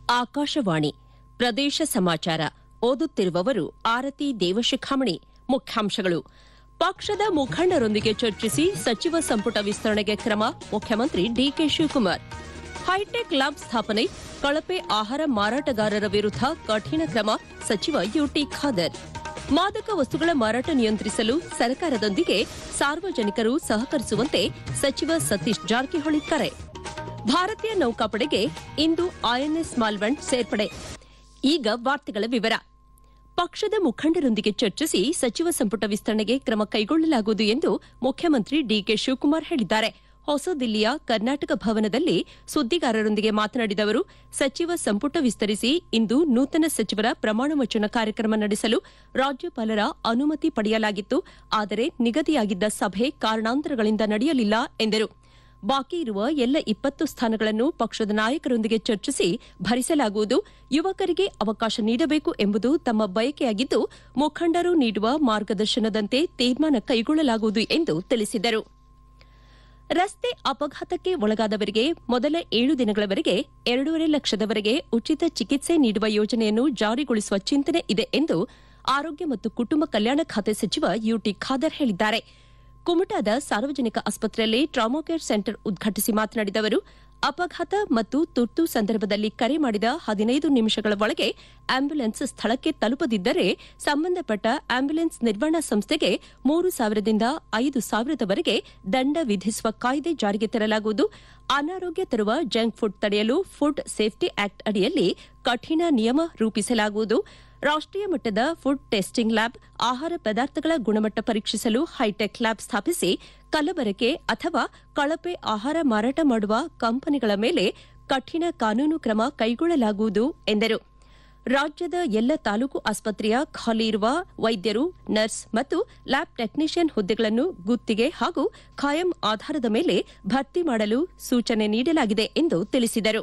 ಆಕಾಶವಾಣಿ ಪ್ರದೇಶ ಸಮಾಚಾರ ಓದುತ್ತಿರುವವರು ಆರತಿ ದೇವಶಿಖಾಮಣಿ. ಮುಖ್ಯಾಂಶಗಳು: ಪಕ್ಷದ ಮುಖಂಡರೊಂದಿಗೆ ಚರ್ಚಿಸಿ ಸಚಿವ ಸಂಪುಟ ವಿಸ್ತರಣೆಗೆ ಕ್ರಮ, ಮುಖ್ಯಮಂತ್ರಿ ಡಿಕೆ ಶಿವಕುಮಾರ್. ಹೈಟೆಕ್ ಲ್ಯಾಬ್ ಸ್ಥಾಪನೆ, ಕಳಪೆ ಆಹಾರ ಮಾರಾಟಗಾರರ ವಿರುದ್ಧ ಕಠಿಣ ಕ್ರಮ, ಸಚಿವ ಯುಟಿ ಖಾದರ್. ಮಾದಕ ವಸ್ತುಗಳ ಮಾರಾಟ ನಿಯಂತ್ರಿಸಲು ಸರ್ಕಾರದೊಂದಿಗೆ ಸಾರ್ವಜನಿಕರು ಸಹಕರಿಸುವಂತೆ ಸಚಿವ ಸತೀಶ್ ಜಾರಕಿಹೊಳಿ ಕರೆ. ಭಾರತೀಯ ನೌಕಾಪಡೆಗೆ ಇಂದು ಐಎನ್ಎಸ್ ಮಾಲ್ವಂಡ್ ಸೇರ್ಪಡೆ. ಈಗ ವಾರ್ತೆಗಳ ವಿವರ. ಪಕ್ಷದ ಮುಖಂಡರೊಂದಿಗೆ ಚರ್ಚಿಸಿ ಸಚಿವ ಸಂಪುಟ ವಿಸ್ತರಣೆಗೆ ಕ್ರಮ ಕೈಗೊಳ್ಳಲಾಗುವುದು ಎಂದು ಮುಖ್ಯಮಂತ್ರಿ ಡಿಕೆ ಶಿವಕುಮಾರ್ ಹೇಳಿದ್ದಾರೆ. ಹೊಸದಿಲ್ಲಿಯ ಕರ್ನಾಟಕ ಭವನದಲ್ಲಿ ಸುದ್ದಿಗಾರರೊಂದಿಗೆ ಮಾತನಾಡಿದ ಅವರು, ಸಚಿವ ಸಂಪುಟ ವಿಸ್ತರಿಸಿ ಇಂದು ನೂತನ ಸಚಿವರ ಪ್ರಮಾಣ ವಚನ ಕಾರ್ಯಕ್ರಮ ನಡೆಸಲು ರಾಜ್ಯಪಾಲರ ಅನುಮತಿ ಪಡೆಯಲಾಗಿತ್ತು. ಆದರೆ ನಿಗದಿಯಾಗಿದ್ದ ಸಭೆ ಕಾರಣಾಂತರಗಳಿಂದ ನಡೆಯಲಿಲ್ಲ ಎಂದರು. ಬಾಕಿ ಇರುವ ಎಲ್ಲ 20 ಸ್ಥಾನಗಳನ್ನು ಪಕ್ಷದ ನಾಯಕರೊಂದಿಗೆ ಚರ್ಚಿಸಿ ಭರಿಸಲಾಗುವುದು. ಯುವಕರಿಗೆ ಅವಕಾಶ ನೀಡಬೇಕು ಎಂಬುದು ತಮ್ಮ ಬಯಕೆಯಾಗಿದ್ದು, ಮುಖಂಡರು ನೀಡುವ ಮಾರ್ಗದರ್ಶನದಂತೆ ತೀರ್ಮಾನ ಕೈಗೊಳ್ಳಲಾಗುವುದು ಎಂದು ತಿಳಿಸಿದರು. ರಸ್ತೆ ಅಪಘಾತಕ್ಕೆ ಒಳಗಾದವರಿಗೆ ಮೊದಲ 7 ದಿನಗಳವರೆಗೆ 2.5 ಲಕ್ಷದವರೆಗೆ ಉಚಿತ ಚಿಕಿತ್ಸೆ ನೀಡುವ ಯೋಜನೆಯನ್ನು ಜಾರಿಗೊಳಿಸುವ ಚಿಂತನೆ ಇದೆ ಎಂದು ಆರೋಗ್ಯ ಮತ್ತು ಕುಟುಂಬ ಕಲ್ಯಾಣ ಖಾತೆ ಸಚಿವ ಯುಟಿ ಖಾದರ್ ಹೇಳಿದ್ದಾರೆ. ಕುಮಟಾದ ಸಾರ್ವಜನಿಕ ಆಸ್ಪತ್ರೆಯಲ್ಲಿ ಟ್ರಾಮಾ ಕೇರ್ ಸೆಂಟರ್ ಉದ್ಘಾಟಿಸಿ ಮಾತನಾಡಿದ ಅವರು, ಅಪಘಾತ ಮತ್ತು ತುರ್ತು ಸಂದರ್ಭದಲ್ಲಿ ಕರೆ ಮಾಡಿದ 15 ನಿಮಿಷಗಳ ಒಳಗೆ ಆಂಬ್ಯುಲೆನ್ಸ್ ಸ್ಥಳಕ್ಕೆ ತಲುಪದಿದ್ದರೆ ಸಂಬಂಧಪಟ್ಟ ಆಂಬ್ಯುಲೆನ್ಸ್ ನಿರ್ವಹಣಾ ಸಂಸ್ಥೆಗೆ 3,000ದಿಂದ 5,000ವರೆಗೆ ದಂಡ ವಿಧಿಸುವ ಕಾಯ್ದೆ ಜಾರಿಗೆ ತರಲಾಗುವುದು. ಅನಾರೋಗ್ಯ ತರುವ ಜಂಕ್ ಫುಡ್ ತಡೆಯಲು ಫುಡ್ ಸೇಫ್ಟಿ ಆಕ್ಟ್ ಅಡಿಯಲ್ಲಿ ಕಠಿಣ ನಿಯಮ ರೂಪಿಸಲಾಗುವುದು. ರಾಷ್ಟೀಯ ಮಟ್ಟದ ಫುಡ್ ಟೆಸ್ಟಿಂಗ್ ಲ್ಯಾಬ್, ಆಹಾರ ಪದಾರ್ಥಗಳ ಗುಣಮಟ್ಟ ಪರೀಕ್ಷಿಸಲು ಹೈಟೆಕ್ ಲ್ಯಾಬ್ ಸ್ಥಾಪಿಸಿ ಕಲಬೆರಕೆ ಅಥವಾ ಕಳಪೆ ಆಹಾರ ಮಾರಾಟ ಮಾಡುವ ಕಂಪನಿಗಳ ಮೇಲೆ ಕಠಿಣ ಕಾನೂನು ಕ್ರಮ ಕೈಗೊಳ್ಳಲಾಗುವುದು ಎಂದರು. ರಾಜ್ಯದ ಎಲ್ಲ ತಾಲೂಕು ಆಸ್ಪತ್ರೆಯ ಖಾಲಿ ಇರುವ ವೈದ್ಯರು, ನರ್ಸ್ ಮತ್ತು ಲ್ಯಾಬ್ ಟೆಕ್ನಿಷಿಯನ್ ಹುದ್ದೆಗಳನ್ನು ಗುತ್ತಿಗೆ ಹಾಗೂ ಖಾಯಂ ಆಧಾರದ ಮೇಲೆ ಭರ್ತಿ ಮಾಡಲು ಸೂಚನೆ ನೀಡಲಾಗಿದೆ ಎಂದು ತಿಳಿಸಿದರು.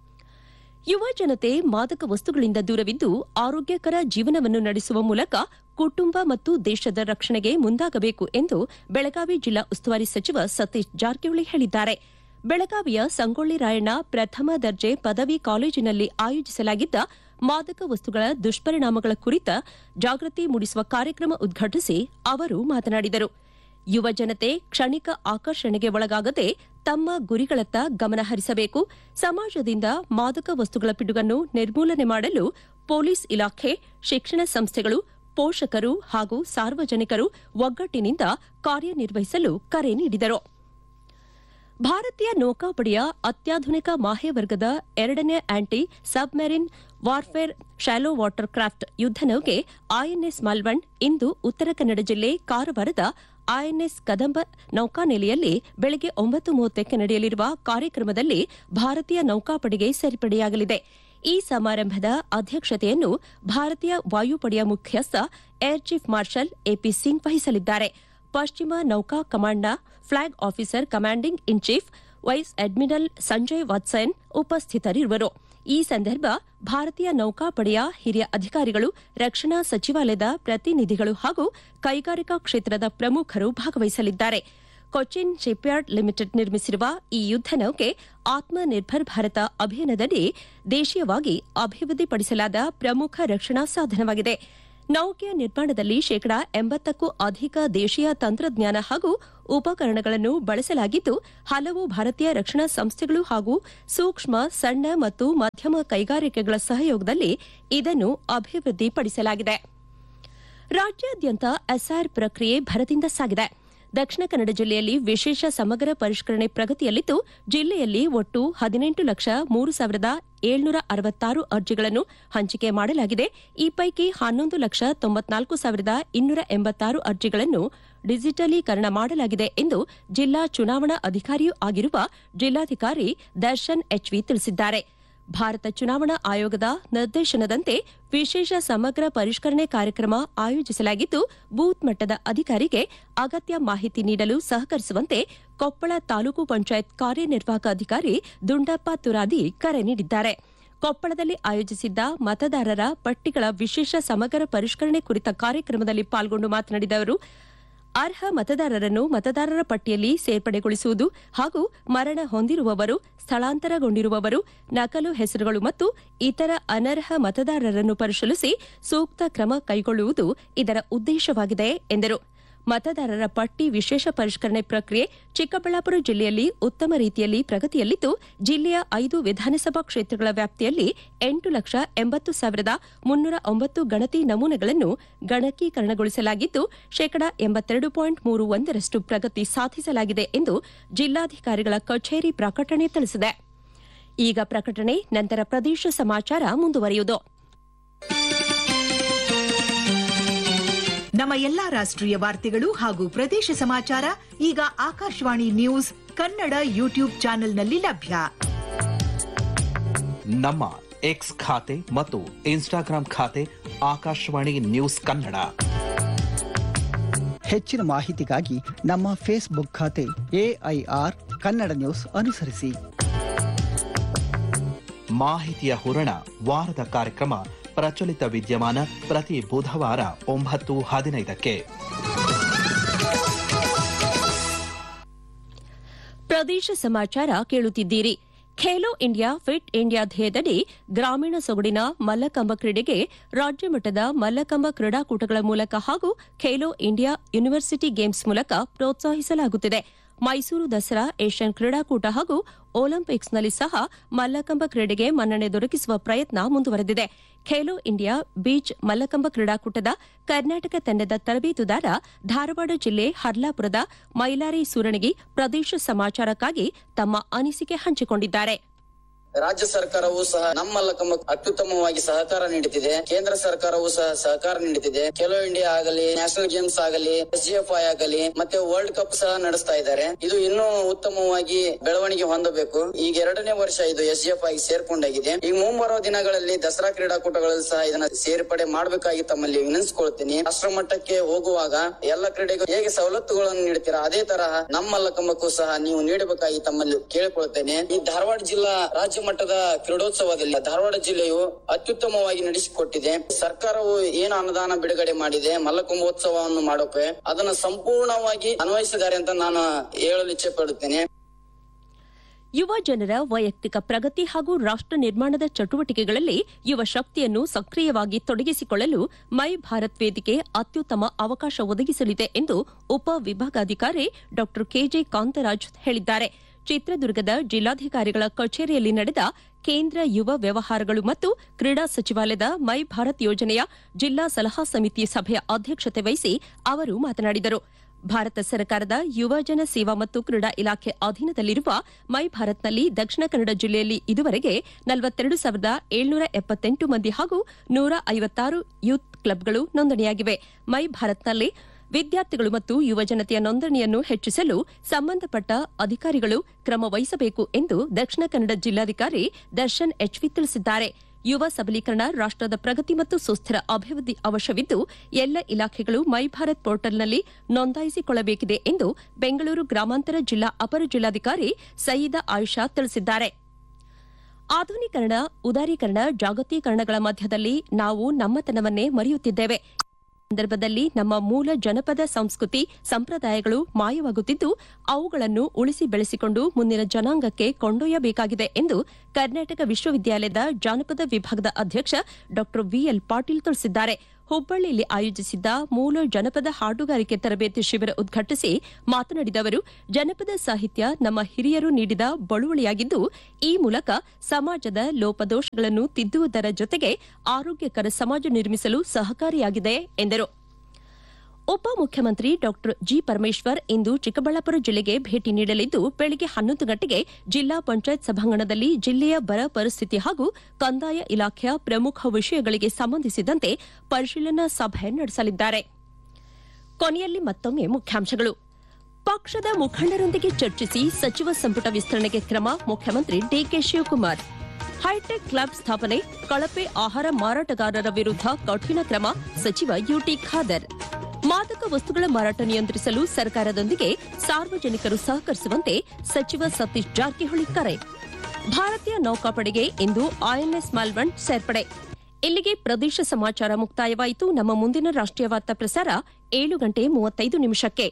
ಯುವ ಜನತೆ ಮಾದಕ ವಸ್ತುಗಳಿಂದ ದೂರವಿದ್ದು ಆರೋಗ್ಯಕರ ಜೀವನವನ್ನು ನಡೆಸುವ ಮೂಲಕ ಕುಟುಂಬ ಮತ್ತು ದೇಶದ ರಕ್ಷಣೆಗೆ ಮುಂದಾಗಬೇಕು ಎಂದು ಬೆಳಗಾವಿ ಜಿಲ್ಲಾ ಉಸ್ತುವಾರಿ ಸಚಿವ ಸತೀಶ್ ಜಾರಕಿಹೊಳಿ ಹೇಳಿದ್ದಾರೆ. ಬೆಳಗಾವಿಯ ಸಂಗೊಳ್ಳಿ ರಾಯಣ್ಣ ಪ್ರಥಮ ದರ್ಜೆ ಪದವಿ ಕಾಲೇಜಿನಲ್ಲಿ ಆಯೋಜಿಸಲಾಗಿದ್ದ ಮಾದಕ ವಸ್ತುಗಳ ದುಷ್ಪರಿಣಾಮಗಳ ಕುರಿತ ಜಾಗೃತಿ ಮೂಡಿಸುವ ಕಾರ್ಯಕ್ರಮ ಉದ್ಘಾಟಿಸಿ ಅವರು ಮಾತನಾಡಿದರು. ಯುವ ಜನತೆ ಕ್ಷಣಿಕ ಆಕರ್ಷಣೆಗೆ ಒಳಗಾಗದೆ ತಮ್ಮ ಗುರಿಗಳತ್ತ ಗಮನ ಹರಿಸಬೇಕು. ಸಮಾಜದಿಂದ ಮಾದಕ ವಸ್ತುಗಳ ಪಿಡುಗನ್ನು ನಿರ್ಮೂಲನೆ ಮಾಡಲು ಪೊಲೀಸ್ ಇಲಾಖೆ, ಶಿಕ್ಷಣ ಸಂಸ್ಥೆಗಳು, ಪೋಷಕರು ಹಾಗೂ ಸಾರ್ವಜನಿಕರು ಒಗ್ಗಟ್ಟಿನಿಂದ ಕಾರ್ಯನಿರ್ವಹಿಸಲು ಕರೆ ನೀಡಿದರು. ಭಾರತೀಯ ನೌಕಾಪಡೆಯ ಅತ್ಯಾಧುನಿಕ ಮಾಹೆ ವರ್ಗದ 2ನೇ aunty submarine warfare shallow water craft ಯುದ್ದ ನೌಕೆ ಐಎನ್ಎಸ್ ಮಾಲ್ವಂಡ್ ಇಂದು ಉತ್ತರ ಕನ್ನಡ ಜಿಲ್ಲೆ ಕಾರವಾರದ ಐಎನ್ಎಸ್ ಕದಂಬ ನೌಕಾನೆಲೆಯಲ್ಲಿ ಬೆಳಗ್ಗೆ 9:30ಕ್ಕೆ ನಡೆಯಲಿರುವ ಕಾರ್ಯಕ್ರಮದಲ್ಲಿ ಭಾರತೀಯ ನೌಕಾಪಡೆಗೆ ಸೇರ್ಪಡೆಯಾಗಲಿದೆ. ಈ ಸಮಾರಂಭದ ಅಧ್ಯಕ್ಷತೆಯನ್ನು ಭಾರತೀಯ ವಾಯುಪಡೆಯ ಮುಖ್ಯಸ್ಥ air chief marshal AP Singh ವಹಿಸಲಿದ್ದಾರೆ. ಪಶ್ಚಿಮ ನೌಕಾ ಕಮಾಂಡ್ನ flag officer commanding in chief wise admiral Sanjay ವಾತ್ಸೆನ್ ಉಪಸ್ಥಿತರಿರುವರು. ಈ ಸಂದರ್ಭ ಭಾರತೀಯ ನೌಕಾಪಡೆಯ ಹಿರಿಯ ಅಧಿಕಾರಿಗಳು, ರಕ್ಷಣಾ ಸಚಿವಾಲಯದ ಪ್ರತಿನಿಧಿಗಳು ಹಾಗೂ ಕೈಗಾರಿಕಾ ಕ್ಷೇತ್ರದ ಪ್ರಮುಖರು ಭಾಗವಹಿಸಲಿದ್ದಾರೆ. ಕೊಚ್ಚಿನ್ ಶಿಪ್ಯಾರ್ಡ್ ಲಿಮಿಟೆಡ್ ನಿರ್ಮಿಸಿರುವ ಈ ಯುದ್ದ ನೌಕೆ ಆತ್ಮನಿರ್ಭರ್ ಭಾರತ ಅಭಿಯಾನದಡಿ ದೇಶೀಯವಾಗಿ ಅಭಿವೃದ್ಧಿಪಡಿಸಲಾದ ಪ್ರಮುಖ ರಕ್ಷಣಾ ಸಾಧನವಾಗಿದೆ. ನೌಕೆಯ ನಿರ್ಮಾಣದಲ್ಲಿ 80ಕ್ಕೂ ಅಧಿಕ ದೇಶೀಯ ತಂತ್ರಜ್ಞಾನ ಹಾಗೂ ಉಪಕರಣಗಳನ್ನು ಬಳಸಲಾಗಿದ್ದು, ಹಲವು ಭಾರತೀಯ ರಕ್ಷಣಾ ಸಂಸ್ಥೆಗಳು ಹಾಗೂ ಸೂಕ್ಷ್ಮ, ಸಣ್ಣ ಮತ್ತು ಮಧ್ಯಮ ಕೈಗಾರಿಕೆಗಳ ಸಹಯೋಗದಲ್ಲಿ ಇದನ್ನು ಅಭಿವೃದ್ಧಿಪಡಿಸಲಾಗಿದೆ. ರಾಜ್ಯಾದ್ಯಂತ ಎಸ್ಐಆರ್ ಪ್ರಕ್ರಿಯೆ ಭರದಿಂದ ಸಾಗಿದೆ. ದಕ್ಷಿಣ ಕನ್ನಡ ಜಿಲ್ಲೆಯಲ್ಲಿ ವಿಶೇಷ ಸಮಗ್ರ ಪರಿಷ್ಕರಣೆ ಪ್ರಗತಿಯಲ್ಲಿದ್ದು, ಜಿಲ್ಲೆಯಲ್ಲಿ ಒಟ್ಟು 18,03,766 ಅರ್ಜಿಗಳನ್ನು ಹಂಚಿಕೆ ಮಾಡಲಾಗಿದೆ. ಈ ಪೈಕಿ 11,94,286 ಅರ್ಜಿಗಳನ್ನು ಡಿಜಿಟಲೀಕರಣ ಮಾಡಲಾಗಿದೆ ಎಂದು ಜಿಲ್ಲಾ ಚುನಾವಣಾ ಅಧಿಕಾರಿಯೂ ಆಗಿರುವ ಜಿಲ್ಲಾಧಿಕಾರಿ ದರ್ಶನ್ ಎಚ್ವಿ ತಿಳಿಸಿದ್ದಾರೆ. ಭಾರತ ಚುನಾವಣಾ ಆಯೋಗದ ನಿರ್ದೇಶನದಂತೆ ವಿಶೇಷ ಸಮಗ್ರ ಪರಿಷ್ಕರಣೆ ಕಾರ್ಯಕ್ರಮ ಆಯೋಜಿಸಲಾಗಿದ್ದು, ಬೂತ್ ಮಟ್ಟದ ಅಧಿಕಾರಿಗೆ ಅಗತ್ಯ ಮಾಹಿತಿ ನೀಡಲು ಸಹಕರಿಸುವಂತೆ ಕೊಪ್ಪಳ ತಾಲೂಕು ಪಂಚಾಯತ್ ಕಾರ್ಯನಿರ್ವಾಹಕ ಅಧಿಕಾರಿ ದುಂಡಪ್ಪ ತುರಾದಿ ಕರೆ ನೀಡಿದ್ದಾರೆ. ಕೊಪ್ಪಳದಲ್ಲಿ ಆಯೋಜಿಸಿದ್ದ ಮತದಾರರ ಪಟ್ಟಿಗಳ ವಿಶೇಷ ಸಮಗ್ರ ಪರಿಷ್ಕರಣೆ ಕುರಿತ ಕಾರ್ಯಕ್ರಮದಲ್ಲಿ ಪಾಲ್ಗೊಂಡು ಮಾತನಾಡಿದ ಅವರು, ಅರ್ಹ ಮತದಾರರನ್ನು ಮತದಾರರ ಪಟ್ಟಿಯಲ್ಲಿ ಸೇರ್ಪಡೆಗೊಳಿಸುವುದು ಹಾಗೂ ಮರಣ ಹೊಂದಿರುವವರು, ಸ್ಥಳಾಂತರಗೊಂಡಿರುವವರು, ನಕಲು ಹೆಸರುಗಳು ಮತ್ತು ಇತರ ಅನರ್ಹ ಮತದಾರರನ್ನು ಪರಿಶೀಲಿಸಿ ಸೂಕ್ತ ಕ್ರಮ ಕೈಗೊಳ್ಳುವುದು ಇದರ ಉದ್ದೇಶವಾಗಿದೆ ಎಂದರು. ಮತದಾರರ ಪಟ್ಟಿ ವಿಶೇಷ ಪರಿಷ್ಕರಣೆ ಪ್ರಕ್ರಿಯೆ ಚಿಕ್ಕಬಳ್ಳಾಪುರ ಜಿಲ್ಲೆಯಲ್ಲಿ ಉತ್ತಮ ರೀತಿಯಲ್ಲಿ ಪ್ರಗತಿಯಲ್ಲಿದ್ದು, ಜಿಲ್ಲೆಯ 5 ವಿಧಾನಸಭಾ ಕ್ಷೇತ್ರಗಳ ವ್ಯಾಪ್ತಿಯಲ್ಲಿ 8,80,309 ಗಣತಿ ನಮೂನೆಗಳನ್ನು ಗಣಕೀಕರಣಗೊಳಿಸಲಾಗಿದ್ದು, 82.31% ಪ್ರಗತಿ ಸಾಧಿಸಲಾಗಿದೆ ಎಂದು ಜಿಲ್ಲಾಧಿಕಾರಿಗಳ ಕಚೇರಿ ಪ್ರಕಟಣೆ ತಿಳಿಸಿದೆ. ಈಗ ಪ್ರಕಟಣೆ, ನಂತರ ಪ್ರದೇಶ ಸಮಾಚಾರ ಮುಂದುವರಿಯುವುದು. ನಮ್ಮ ಎಲ್ಲಾ ರಾಷ್ಟ್ರೀಯ ವಾರ್ತೆಗಳು ಹಾಗೂ ಪ್ರದೇಶ ಸಮಾಚಾರ ಈಗ ಆಕಾಶವಾಣಿ ನ್ಯೂಸ್ ಕನ್ನಡ ಯೂಟ್ಯೂಬ್ ಚಾನೆಲ್ನಲ್ಲಿ ಲಭ್ಯ. ನಮ್ಮ ಎಕ್ಸ್ ಖಾತೆ ಮತ್ತು ಇನ್ಸ್ಟಾಗ್ರಾಂ ಖಾತೆ ಆಕಾಶವಾಣಿ ನ್ಯೂಸ್ ಕನ್ನಡ. ಹೆಚ್ಚಿನ ಮಾಹಿತಿಗಾಗಿ ನಮ್ಮ ಫೇಸ್ಬುಕ್ ಖಾತೆ AIR ಕನ್ನಡ ನ್ಯೂಸ್ ಅನುಸರಿಸಿ. ಮಾಹಿತಿಯ ಹೂರಣ ವಾರದ ಕಾರ್ಯಕ್ರಮ ಪ್ರಚಲಿತ ವಿದ್ಯಮಾನ ಪ್ರತಿ ಬುಧವಾರ 9:15ಕ್ಕೆ. ಪ್ರದೇಶ ಸಮಾಚಾರ ಕೇಳುತ್ತಿದ್ದೀರಿ. ಖೇಲೋ ಇಂಡಿಯಾ ಫಿಟ್ ಇಂಡಿಯಾ ಧ್ಯೇಯದಡಿ ಗ್ರಾಮೀಣ ಸೊಗಡಿನ ಮಲ್ಲಕಂಬ ಕ್ರೀಡೆಗೆ ರಾಜ್ಯ ಮಟ್ಟದ ಮಲ್ಲಕಂಬ ಕ್ರೀಡಾಕೂಟಗಳ ಮೂಲಕ ಹಾಗೂ ಖೇಲೋ ಇಂಡಿಯಾ ಯೂನಿವರ್ಸಿಟಿ ಗೇಮ್ಸ್ ಮೂಲಕ ಪ್ರೋತ್ಸಾಹಿಸಲಾಗುತ್ತಿದೆ. ಮೈಸೂರು ದಸರಾ, ಏಷ್ಯನ್ ಕ್ರೀಡಾಕೂಟ ಹಾಗೂ ಒಲಿಂಪಿಕ್ಸ್ನಲ್ಲಿ ಸಹ ಮಲ್ಲಕಂಬ ಕ್ರೀಡೆಗೆ ಮನ್ನಣೆ ದೊರಕಿಸುವ ಪ್ರಯತ್ನ ಮುಂದುವರೆದಿದೆ. ಖೇಲೋ ಇಂಡಿಯಾ ಬೀಚ್ ಮಲ್ಲಕಂಬ ಕ್ರೀಡಾಕೂಟದ ಕರ್ನಾಟಕ ತಂಡದ ತರಬೇತುದಾರ ಧಾರವಾಡ ಜಿಲ್ಲೆ ಹರ್ಲಾಪುರದ ಮೈಲಾರಿ ಸೂರಣಗಿ ಪ್ರದೇಶ ಸಮಾಚಾರಕ್ಕಾಗಿ ತಮ್ಮ ಅನಿಸಿಕೆ ಹಂಚಿಕೊಂಡಿದ್ದಾರೆ. ರಾಜ್ಯ ಸರ್ಕಾರವೂ ಸಹ ನಮ್ಮ ಮಲ್ಲಕಂಬಕ್ಕೆ ಅತ್ಯುತ್ತಮವಾಗಿ ಸಹಕಾರ ನೀಡುತ್ತಿದೆ. ಕೇಂದ್ರ ಸರ್ಕಾರವೂ ಸಹ ಸಹಕಾರ ನೀಡುತ್ತಿದೆ. ಖೇಲೋ ಇಂಡಿಯಾ ಆಗಲಿ, ನ್ಯಾಷನಲ್ ಗೇಮ್ಸ್ ಆಗಲಿ, SGFI ಆಗಲಿ, ಮತ್ತೆ ವರ್ಲ್ಡ್ ಕಪ್ ಸಹ ನಡೆಸ್ತಾ ಇದ್ದಾರೆ. ಇದು ಇನ್ನೂ ಉತ್ತಮವಾಗಿ ಬೆಳವಣಿಗೆ ಹೊಂದಬೇಕು. ಈಗ 2ನೇ ವರ್ಷ ಇದು SGFI ಸೇರ್ಕೊಂಡಾಗಿದೆ. ಈ ಮುಂಬರುವ ದಿನಗಳಲ್ಲಿ ದಸರಾ ಕ್ರೀಡಾಕೂಟಗಳಲ್ಲಿ ಸಹ ಇದನ್ನ ಸೇರ್ಪಡೆ ಮಾಡಬೇಕಾಗಿ ತಮ್ಮಲ್ಲಿ ವಿನಂತಿಸಿಕೊಳ್ತೀನಿ. ರಾಷ್ಟ್ರ ಮಟ್ಟಕ್ಕೆ ಹೋಗುವಾಗ ಎಲ್ಲ ಕ್ರೀಡೆಗೂ ಹೇಗೆ ಸವಲತ್ತುಗಳನ್ನು ನೀಡುತ್ತೀರಾ, ಅದೇ ತರಹ ನಮ್ಮ ಮಲ್ಲಕಂಬಕ್ಕೂ ಸಹ ನೀವು ನೀಡಬೇಕಾಗಿ ತಮ್ಮಲ್ಲಿ ಕೇಳಿಕೊಳ್ತೇನೆ. ಈ ಧಾರವಾಡ ಜಿಲ್ಲಾ ರಾಜ್ಯ ಮಟ್ಟದ ಕ್ರೀಡೋತ್ಸವದಲ್ಲಿ ಧಾರವಾಡ ಜಿಲ್ಲೆಯು ಅತ್ಯುತ್ತಮವಾಗಿ ನಡೆಸಿಕೊಟ್ಟಿದೆ. ಸರ್ಕಾರವು ಏನು ಅನುದಾನ ಬಿಡುಗಡೆ ಮಾಡಿದೆ ಮಲ್ಲಕುಂಭೋತ್ಸವವನ್ನು ಮಾಡೋಕೆ, ಅದನ್ನು ಸಂಪೂರ್ಣವಾಗಿ ಅನ್ವಯಿಸಿದ್ದಾರೆ ಅಂತ ನಾನು ಹೇಳಲು ಇಚ್ಛೆ ಪಡುತ್ತೇನೆ. ಯುವ ಜನರ ವೈಯಕ್ತಿಕ ಪ್ರಗತಿ ಹಾಗೂ ರಾಷ್ಟ್ರ ನಿರ್ಮಾಣದ ಚಟುವಟಿಕೆಗಳಲ್ಲಿ ಯುವ ಶಕ್ತಿಯನ್ನು ಸಕ್ರಿಯವಾಗಿ ತೊಡಗಿಸಿಕೊಳ್ಳಲು ಮೈ ಭಾರತ್ ವೇದಿಕೆ ಅತ್ಯುತ್ತಮ ಅವಕಾಶ ಒದಗಿಸಲಿದೆ ಎಂದು ಉಪ ವಿಭಾಗಾಧಿಕಾರಿ ಡಾ KJ ಕಾಂತರಾಜ್ ಹೇಳಿದ್ದಾರೆ. ಚಿತ್ರದುರ್ಗದ ಜಿಲ್ಲಾಧಿಕಾರಿಗಳ ಕಚೇರಿಯಲ್ಲಿ ನಡೆದ ಕೇಂದ್ರ ಯುವ ವ್ಯವಹಾರಗಳು ಮತ್ತು ಕ್ರೀಡಾ ಸಚಿವಾಲಯದ ಮೈ ಭಾರತ್ ಯೋಜನೆಯ ಜಿಲ್ಲಾ ಸಲಹಾ ಸಮಿತಿ ಸಭೆಯ ಅಧ್ಯಕ್ಷತೆ ವಹಿಸಿ ಅವರು ಮಾತನಾಡಿದರು. ಭಾರತ ಸರ್ಕಾರದ ಯುವಜನ ಸೇವಾ ಮತ್ತು ಕ್ರೀಡಾ ಇಲಾಖೆ ಅಧೀನದಲ್ಲಿರುವ ಮೈ ಭಾರತ್ನಲ್ಲಿ ದಕ್ಷಿಣ ಕನ್ನಡ ಜಿಲ್ಲೆಯಲ್ಲಿ ಇದುವರೆಗೆ 42,778 ಮಂದಿ ಹಾಗೂ 156 ಯೂತ್ ಕ್ಲಬ್ಗಳು ನೋಂದಣಿಯಾಗಿವೆ. ಮೈ ಭಾರತ್ನಲ್ಲಿ ವಿದ್ಯಾರ್ಥಿಗಳು ಮತ್ತು ಯುವಜನತೆಯ ನೋಂದಣಿಯನ್ನು ಹೆಚ್ಚಿಸಲು ಸಂಬಂಧಪಟ್ಟ ಅಧಿಕಾರಿಗಳು ಕ್ರಮ ವಹಿಸಬೇಕು ಎಂದು ದಕ್ಷಿಣ ಕನ್ನಡ ಜಿಲ್ಲಾಧಿಕಾರಿ ದರ್ಶನ್ HV ತಿಳಿಸಿದ್ದಾರೆ. ಯುವ ಸಬಲೀಕರಣ ರಾಷ್ಟದ ಪ್ರಗತಿ ಮತ್ತು ಸುಸ್ಥಿರ ಅಭಿವೃದ್ಧಿ ಅವಶ್ಯವಿದ್ದು ಎಲ್ಲ ಇಲಾಖೆಗಳು ಮೈ ಭಾರತ್ ಪೋರ್ಟಲ್ನಲ್ಲಿ ನೋಂದಾಯಿಸಿಕೊಳ್ಳಬೇಕಿದೆ ಎಂದು ಬೆಂಗಳೂರು ಗ್ರಾಮಾಂತರ ಜಿಲ್ಲಾ ಅಪರ ಜಿಲ್ಲಾಧಿಕಾರಿ ಸಯೀದಾ ಆಯಿಷಾ ತಿಳಿಸಿದ್ದಾರೆ. ಆಧುನೀಕರಣ, ಉದಾರೀಕರಣ, ಜಾಗತೀಕರಣಗಳ ಮಧ್ಯದಲ್ಲಿ ನಾವು ನಮ್ಮತನವನ್ನೇ ಮರೆಯುತ್ತಿದ್ದೇವೆ. ಸಂದರ್ಭದಲ್ಲಿ ನಮ್ಮ ಮೂಲ ಜನಪದ ಸಂಸ್ಕೃತಿ ಸಂಪ್ರದಾಯಗಳು ಮಾಯವಾಗುತ್ತಿದ್ದು ಅವುಗಳನ್ನು ಉಳಿಸಿ ಬೆಳೆಸಿಕೊಂಡು ಮುಂದಿನ ಜನಾಂಗಕ್ಕೆ ಕೊಂಡೊಯ್ಯಬೇಕಾಗಿದೆ ಎಂದು ಕರ್ನಾಟಕ ವಿಶ್ವವಿದ್ಯಾಲಯದ ಜಾನಪದ ವಿಭಾಗದ ಅಧ್ಯಕ್ಷ ಡಾ VL ಪಾಟೀಲ್ ತಿಳಿಸಿದ್ದಾರೆ. ಹುಬ್ಬಳ್ಳಿಯಲ್ಲಿ ಆಯೋಜಿಸಿದ್ದ ಮೂಲ ಜನಪದ ಹಾಡುಗಾರಿಕೆ ತರಬೇತಿ ಶಿಬಿರ ಉದ್ಘಾಟಿಸಿ ಮಾತನಾಡಿದ ಅವರು, ಜನಪದ ಸಾಹಿತ್ಯ ನಮ್ಮ ಹಿರಿಯರು ನೀಡಿದ ಬಳುವಳಿಯಾಗಿದ್ದು ಈ ಮೂಲಕ ಸಮಾಜದ ಲೋಪದೋಷಗಳನ್ನು ತಿದ್ದುವುದರ ಜೊತೆಗೆ ಆರೋಗ್ಯಕರ ಸಮಾಜ ನಿರ್ಮಿಸಲು ಸಹಕಾರಿಯಾಗಿದೆ ಎಂದರು. ಉಪಮುಖ್ಯಮಂತ್ರಿ ಡಾ ಜಿ ಪರಮೇಶ್ವರ್ ಇಂದು ಚಿಕ್ಕಬಳ್ಳಾಪುರ ಜಿಲ್ಲೆಗೆ ಭೇಟಿ ನೀಡಲಿದ್ದು ಬೆಳಗ್ಗೆ 11 ಗಂಟೆಗೆ ಜಿಲ್ಲಾ ಪಂಚಾಯತ್ ಸಭಾಂಗಣದಲ್ಲಿ ಜಿಲ್ಲೆಯ ಬರ ಪರಿಸ್ಥಿತಿ ಹಾಗೂ ಕಂದಾಯ ಇಲಾಖೆಯ ಪ್ರಮುಖ ವಿಷಯಗಳಿಗೆ ಸಂಬಂಧಿಸಿದಂತೆ ಪರಿಶೀಲನಾ ಸಭೆ ನಡೆಸಲಿದ್ದಾರೆ. ಕೊನೆಯಲ್ಲಿ ಮತ್ತೊಮ್ಮೆ ಮುಖ್ಯಾಂಶಗಳು. ಪಕ್ಷದ ಮುಖಂಡರೊಂದಿಗೆ ಚರ್ಚಿಸಿ ಸಚಿವ ಸಂಪುಟ ವಿಸ್ತರಣೆಗೆ ಕ್ರಮ, ಮುಖ್ಯಮಂತ್ರಿ ಡಿಕೆ ಶಿವಕುಮಾರ್. ಹೈಟೆಕ್ ಲ್ಯಾಬ್ ಸ್ಥಾಪನೆ, ಕಳಪೆ ಆಹಾರ ಮಾರಾಟಗಾರರ ವಿರುದ್ಧ ಕಠಿಣ ಕ್ರಮ, ಸಚಿವ ಯುಟಿ ಖಾದರ್. ಮಾದಕ ವಸ್ತುಗಳ ಮಾರಾಟ ನಿಯಂತ್ರಿಸಲು ಸರ್ಕಾರದೊಂದಿಗೆ ಸಾರ್ವಜನಿಕರು ಸಹಕರಿಸುವಂತೆ ಸಚಿವ ಸತೀಶ್ ಜಾರಕಿಹೊಳಿ ಕರೆ. ಭಾರತೀಯ ನೌಕಾಪಡೆಗೆ ಇಂದು INS ಮಾಲ್ವಂಡ್ ಸೇರ್ಪಡೆ. ಇಲ್ಲಿಗೆ ಪ್ರದೇಶ ಸಮಾಚಾರ ಮುಕ್ತಾಯವಾಯಿತು. ನಮ್ಮ ಮುಂದಿನ ರಾಷ್ಟ್ರೀಯ ವಾರ್ತಾ ಪ್ರಸಾರ 7:35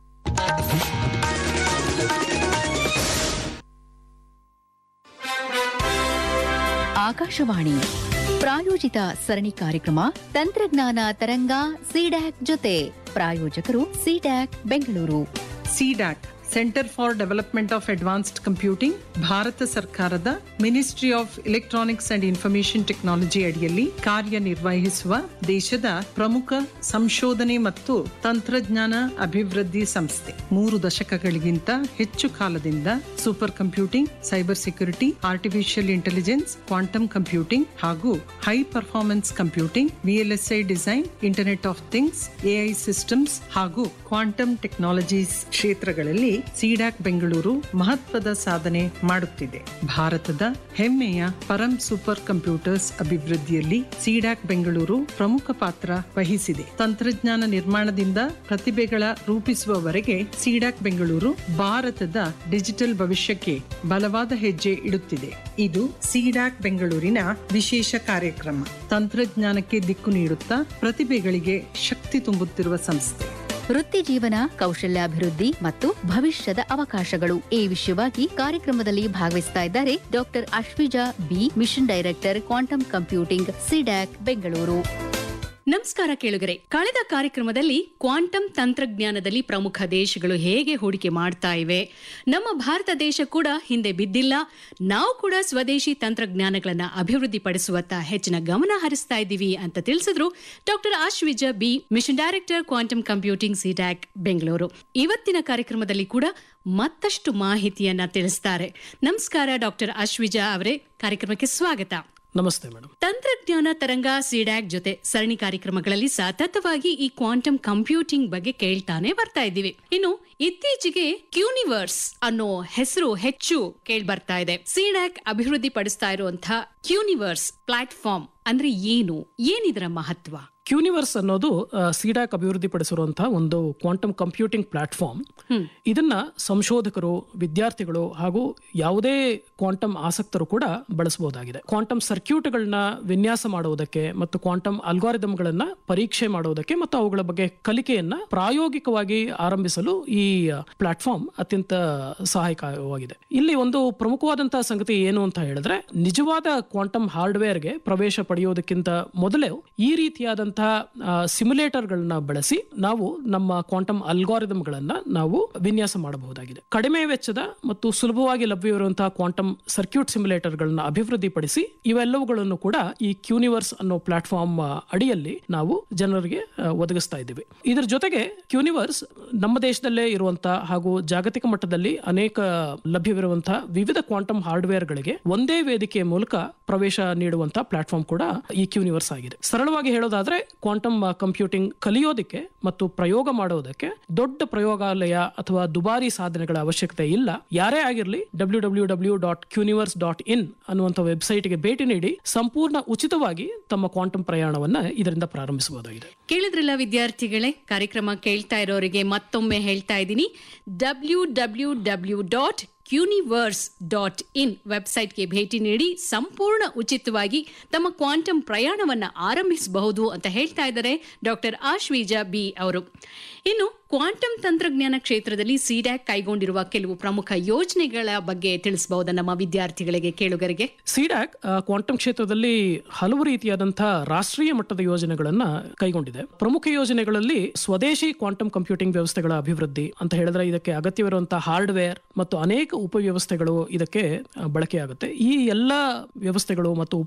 ಆಕಾಶವಾಣಿ ಪ್ರಾಯೋಜಿತ ಸರಣಿ ಕಾರ್ಯಕ್ರಮ ತಂತ್ರಜ್ಞಾನ ತರಂಗ ಸಿಡ್ಯಾಕ್ ಜೊತೆ ಪ್ರಾಯೋಜಕರು CDAC Bengaluru. CDAC centre for development of advanced computing Bharat ಸರ್ಕಾರದ ministry of electronics and information technology ಅಡಿಯಲ್ಲಿ ಕಾರ್ಯನಿರ್ವಹಿಸುವ ದೇಶದ ಪ್ರಮುಖ ಸಂಶೋಧನೆ ಮತ್ತು ತಂತ್ರಜ್ಞಾನ ಅಭಿವೃದ್ಧಿ ಸಂಸ್ಥೆ. 3 ದಶಕಗಳಿಗಿಂತ ಹೆಚ್ಚು ಕಾಲದಿಂದ super computing, cyber security, artificial intelligence, quantum computing ಹಾಗೂ high performance computing, VLSI design, internet of things, AI systems ಹಾಗೂ ಕ್ವಾಂಟಮ್ ಟೆಕ್ನಾಲಜೀಸ್ ಕ್ಷೇತ್ರಗಳಲ್ಲಿ ಸಿಡ್ಯಾಕ್ ಬೆಂಗಳೂರು ಮಹತ್ವದ ಸಾಧನೆ ಮಾಡುತ್ತಿದೆ. ಭಾರತದ ಹೆಮ್ಮೆಯ ಪರಂ ಸೂಪರ್ ಕಂಪ್ಯೂಟರ್ಸ್ ಅಭಿವೃದ್ಧಿಯಲ್ಲಿ ಸಿಡ್ಯಾಕ್ ಬೆಂಗಳೂರು ಪ್ರಮುಖ ಪಾತ್ರ ವಹಿಸಿದೆ. ತಂತ್ರಜ್ಞಾನ ನಿರ್ಮಾಣದಿಂದ ಪ್ರತಿಭೆಗಳ ರೂಪಿಸುವವರೆಗೆ ಸಿಡ್ಯಾಕ್ ಬೆಂಗಳೂರು ಭಾರತದ ಡಿಜಿಟಲ್ ಭವಿಷ್ಯಕ್ಕೆ ಬಲವಾದ ಹೆಜ್ಜೆ ಇಡುತ್ತಿದೆ. ಇದು ಸಿಡ್ಯಾಕ್ ಬೆಂಗಳೂರಿನ ವಿಶೇಷ ಕಾರ್ಯಕ್ರಮ. ತಂತ್ರಜ್ಞಾನಕ್ಕೆ ದಿಕ್ಕು ನೀಡುತ್ತಾ ಪ್ರತಿಭೆಗಳಿಗೆ ಶಕ್ತಿ ತುಂಬುತ್ತಿರುವ ಸಂಸ್ಥೆ. ವೃತ್ತಿ ಜೀವನ, ಕೌಶಲ್ಯಾಭಿವೃದ್ಧಿ ಮತ್ತು ಭವಿಷ್ಯದ ಅವಕಾಶಗಳು ಈ ವಿಷಯವಾಗಿ ಕಾರ್ಯಕ್ರಮದಲ್ಲಿ ಭಾಗವಹಿಸ್ತಾ ಇದ್ದಾರೆ doctor Ashwija B, mission director, quantum computing, CDAC Bengaluru. ನಮಸ್ಕಾರ ಕೇಳುಗರೆ. ಕಳೆದ ಕಾರ್ಯಕ್ರಮದಲ್ಲಿ ಕ್ವಾಂಟಮ್ ತಂತ್ರಜ್ಞಾನದಲ್ಲಿ ಪ್ರಮುಖ ದೇಶಗಳು ಹೇಗೆ ಹೂಡಿಕೆ ಮಾಡ್ತಾ ಇವೆ, ನಮ್ಮ ಭಾರತ ದೇಶ ಕೂಡ ಹಿಂದೆ ಬಿದ್ದಿಲ್ಲ, ನಾವು ಕೂಡ ಸ್ವದೇಶಿ ತಂತ್ರಜ್ಞಾನಗಳನ್ನ ಅಭಿವೃದ್ಧಿ ಪಡಿಸುವತ್ತ ಹೆಚ್ಚಿನ ಗಮನ ಹರಿಸ್ತಾ ಇದ್ದೀವಿ ಅಂತ ತಿಳಿಸಿದ್ರು doctor Ashwija B, mission director, quantum computing, CDAC Bengaluru. ಇವತ್ತಿನ ಕಾರ್ಯಕ್ರಮದಲ್ಲಿ ಕೂಡ ಮತ್ತಷ್ಟು ಮಾಹಿತಿಯನ್ನ ತಿಳಿಸ್ತಾರೆ. ನಮಸ್ಕಾರ ಡಾಕ್ಟರ್ ಅಶ್ವಿಜಾ ಅವರೇ, ಕಾರ್ಯಕ್ರಮಕ್ಕೆ ಸ್ವಾಗತ. ನಮಸ್ತೆ ಮೇಡಮ್. ತಂತ್ರಜ್ಞಾನ ತರಂಗ ಸಿಡ್ಯಾಕ್ ಜೊತೆ ಸರಣಿ ಕಾರ್ಯಕ್ರಮಗಳಲ್ಲಿ ಸತತವಾಗಿ ಈ ಕ್ವಾಂಟಮ್ ಕಂಪ್ಯೂಟಿಂಗ್ ಬಗ್ಗೆ ಕೇಳ್ತಾನೆ ಬರ್ತಾ ಇದ್ದೀವಿ. ಇನ್ನು ಇತ್ತೀಚೆಗೆ ಕ್ಯೂನಿವರ್ಸ್ ಅನ್ನೋ ಹೆಸರು ಹೆಚ್ಚು ಕೇಳಿ ಬರ್ತಾ ಇದೆ. ಸಿಡ್ಯಾಕ್ ಅಭಿವೃದ್ಧಿ ಪಡಿಸ್ತಾ ಇರುವಂತಹ ಕ್ಯೂನಿವರ್ಸ್ ಪ್ಲಾಟ್ಫಾರ್ಮ್ ಅಂದ್ರೆ ಏನಿದರ ಮಹತ್ವ? ಕ್ಯೂನಿವರ್ಸ್ ಅನ್ನೋದು ಸಿಡ್ಯಾಕ್ ಅಭಿವೃದ್ಧಿ ಪಡಿಸಿರುವಂತಹ ಒಂದು ಕ್ವಾಂಟಮ್ ಕಂಪ್ಯೂಟಿಂಗ್ ಪ್ಲಾಟ್ಫಾರ್ಮ್. ಇದನ್ನ ಸಂಶೋಧಕರು, ವಿದ್ಯಾರ್ಥಿಗಳು ಹಾಗೂ ಯಾವುದೇ ಕ್ವಾಂಟಮ್ ಆಸಕ್ತರು ಕೂಡ ಬಳಸಬಹುದಾಗಿದೆ. ಕ್ವಾಂಟಮ್ ಸರ್ಕ್ಯೂಟ್ಗಳನ್ನ ವಿನ್ಯಾಸ ಮಾಡುವುದಕ್ಕೆ ಮತ್ತು ಕ್ವಾಂಟಮ್ ಅಲ್ಗಾರಿದಮ್ಗಳನ್ನ ಪರೀಕ್ಷೆ ಮಾಡುವುದಕ್ಕೆ ಮತ್ತು ಅವುಗಳ ಬಗ್ಗೆ ಕಲಿಕೆಯನ್ನ ಪ್ರಾಯೋಗಿಕವಾಗಿ ಆರಂಭಿಸಲು ಈ ಪ್ಲಾಟ್ಫಾರ್ಮ್ ಅತ್ಯಂತ ಸಹಾಯಕವಾಗಿದೆ. ಇಲ್ಲಿ ಒಂದು ಪ್ರಮುಖವಾದಂತಹ ಸಂಗತಿ ಏನು ಅಂತ ಹೇಳಿದ್ರೆ, ನಿಜವಾದ ಕ್ವಾಂಟಮ್ ಹಾರ್ಡ್ವೇರ್ಗೆ ಪ್ರವೇಶ ಪಡೆಯೋದಕ್ಕಿಂತ ಮೊದಲೇ ಈ ರೀತಿಯಾದಂತಹ ಸಿಮ್ಯುಲೇಟರ್ಗಳನ್ನ ಬಳಸಿ ನಾವು ನಮ್ಮ ಕ್ವಾಂಟಮ್ ಅಲ್ಗಾರಿದಮ್ಗಳನ್ನ ನಾವು ವಿನ್ಯಾಸ ಮಾಡಬಹುದಾಗಿದೆ. ಕಡಿಮೆ ವೆಚ್ಚದ ಮತ್ತು ಸುಲಭವಾಗಿ ಲಭ್ಯವಿರುವಂತಹ ಕ್ವಾಂಟಮ್ ಸರ್ಕ್ಯೂಟ್ ಸಿಮ್ಯುಲೇಟರ್ಗಳನ್ನ ಅಭಿವೃದ್ಧಿಪಡಿಸಿ ಇವೆಲ್ಲವುಗಳನ್ನು ಕೂಡ ಈ ಕ್ಯೂನಿವರ್ಸ್ ಅನ್ನೋ ಪ್ಲಾಟ್ಫಾರ್ಮ್ ಅಡಿಯಲ್ಲಿ ನಾವು ಜನರಿಗೆ ಒದಗಿಸ್ತಾ ಇದ್ದೀವಿ. ಇದರ ಜೊತೆಗೆ ಕ್ಯೂನಿವರ್ಸ್ ನಮ್ಮ ದೇಶದಲ್ಲೇ ಇರುವಂತಹ ಹಾಗೂ ಜಾಗತಿಕ ಮಟ್ಟದಲ್ಲಿ ಅನೇಕ ಲಭ್ಯವಿರುವಂತಹ ವಿವಿಧ ಕ್ವಾಂಟಮ್ ಹಾರ್ಡ್ವೇರ್ಗಳಿಗೆ ಒಂದೇ ವೇದಿಕೆಯ ಮೂಲಕ ಪ್ರವೇಶ ನೀಡುವಂತಹ ಪ್ಲಾಟ್ಫಾರ್ಮ್ ಕೂಡ ಈ ಕ್ಯೂನಿವರ್ಸ್ ಆಗಿದೆ. ಸರಳವಾಗಿ ಹೇಳೋದಾದ್ರೆ, ಕ್ವಾಂಟಮ್ ಕಂಪ್ಯೂಟಿಂಗ್ ಕಲಿಯೋದಕ್ಕೆ ಮತ್ತು ಪ್ರಯೋಗ ಮಾಡೋದಕ್ಕೆ ದೊಡ್ಡ ಪ್ರಯೋಗಾಲಯ ಅಥವಾ ದುಬಾರಿ ಸಾಧನೆಗಳ ಅವಶ್ಯಕತೆ ಇಲ್ಲ. ಯಾರೇ ಆಗಿರಲಿ www.quniverse.in ಅನ್ನುವಂಥ ವೆಬ್ಸೈಟ್ಗೆ ಭೇಟಿ ನೀಡಿ ಸಂಪೂರ್ಣ ಉಚಿತವಾಗಿ ತಮ್ಮ ಕ್ವಾಂಟಮ್ ಪ್ರಯಾಣವನ್ನ ಇದರಿಂದ ಪ್ರಾರಂಭಿಸಬಹುದಾಗಿದೆ. ಕೇಳಿದ್ರಲ್ಲ ವಿದ್ಯಾರ್ಥಿಗಳೇ, ಕಾರ್ಯಕ್ರಮ ಕೇಳ್ತಾ ಇರೋರಿಗೆ ಮತ್ತೊಮ್ಮೆ ಹೇಳ್ತಾ ಇದ್ದೀನಿ, www.quniverse.in ವೆಬ್ಸೈಟ್ಗೆ ಭೇಟಿ ನೀಡಿ ಸಂಪೂರ್ಣ ಉಚಿತವಾಗಿ ತಮ್ಮ ಕ್ವಾಂಟಮ್ ಪ್ರಯಾಣವನ್ನ ಆರಂಭಿಸಬಹುದು ಅಂತ ಹೇಳ್ತಾ ಇದ್ದಾರೆ ಡಾಕ್ಟರ್ ಅಶ್ವಿಜಾ ಬಿ ಅವರು. ಇನ್ನು ಕ್ವಾಂಟಮ್ ತಂತ್ರಜ್ಞಾನ ಕ್ಷೇತ್ರದಲ್ಲಿ ಸಿಡ್ಯಾಕ್ ಕೈಗೊಂಡಿರುವ ಕೆಲವು ಪ್ರಮುಖ ಯೋಜನೆಗಳ ಬಗ್ಗೆ ತಿಳಿಸಬಹುದಾ ನಮ್ಮ ವಿದ್ಯಾರ್ಥಿಗಳಿಗೆ, ಕೇಳುಗರಿಗೆ? ಸಿಡ್ಯಾಕ್ ಕ್ವಾಂಟಮ್ ಕ್ಷೇತ್ರದಲ್ಲಿ ಹಲವು ರೀತಿಯಾದಂತಹ ರಾಷ್ಟ್ರೀಯ ಮಟ್ಟದ ಯೋಜನೆಗಳನ್ನ ಕೈಗೊಂಡಿದೆ. ಪ್ರಮುಖ ಯೋಜನೆಗಳಲ್ಲಿ ಸ್ವದೇಶಿ ಕ್ವಾಂಟಮ್ ಕಂಪ್ಯೂಟಿಂಗ್ ವ್ಯವಸ್ಥೆಗಳ ಅಭಿವೃದ್ಧಿ ಅಂತ ಹೇಳಿದ್ರೆ, ಇದಕ್ಕೆ ಅಗತ್ಯವಿರುವಂತಹ ಹಾರ್ಡ್ವೇರ್ ಮತ್ತು ಅನೇಕ ಉಪವ್ಯವಸ್ಥೆಗಳು ಇದಕ್ಕೆ ಬಳಕೆಯಾಗುತ್ತೆ. ಈ ಎಲ್ಲ ವ್ಯವಸ್ಥೆಗಳು ಮತ್ತು